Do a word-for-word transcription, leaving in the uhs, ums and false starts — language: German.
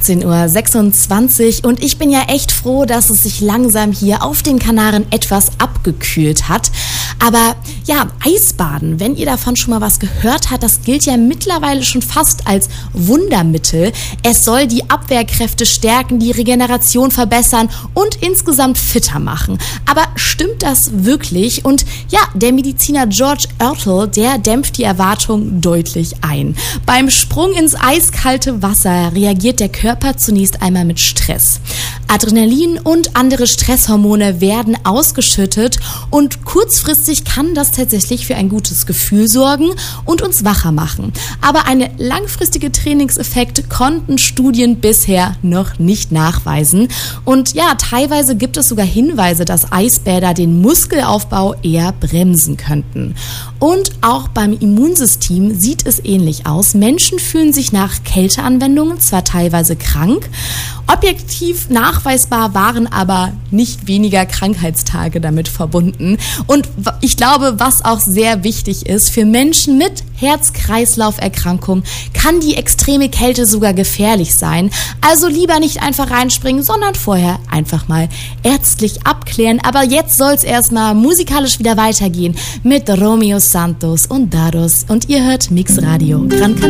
achtzehn Uhr sechsundzwanzig und ich bin ja echt froh, dass es sich langsam hier auf den Kanaren etwas abgekühlt hat. Aber ja, Eisbaden, wenn ihr davon schon mal was gehört habt, das gilt ja mittlerweile schon fast als Wundermittel. Es soll die Abwehrkräfte stärken, die Regeneration verbessern und insgesamt fitter machen. Aber stimmt das wirklich? Und ja, der Mediziner George Ertl, der dämpft die Erwartung deutlich ein. Beim Sprung ins eiskalte Wasser reagiert der Körper zunächst einmal mit Stress. Adrenalin und andere Stresshormone werden ausgeschüttet und kurzfristig kann das tatsächlich für ein gutes Gefühl sorgen und uns wacher machen. Aber eine langfristige Trainingseffekt konnten Studien bisher noch nicht nachweisen. Und ja, teilweise gibt es sogar Hinweise, dass Eisbäder den Muskelaufbau eher bremsen könnten. Und auch beim Immunsystem sieht es ähnlich aus. Menschen fühlen sich nach Kälteanwendungen zwar teilweise krank, objektiv nachweisbar waren aber nicht weniger Krankheitstage damit verbunden. Und ich glaube, was auch sehr wichtig ist, für Menschen mit Herz-Kreislauf-Erkrankung kann die extreme Kälte sogar gefährlich sein. Also lieber nicht einfach reinspringen, sondern vorher einfach mal ärztlich abklären. Aber jetzt soll es erstmal musikalisch wieder weitergehen mit Romeo Santos und Dados. Und ihr hört Mix Radio. Gran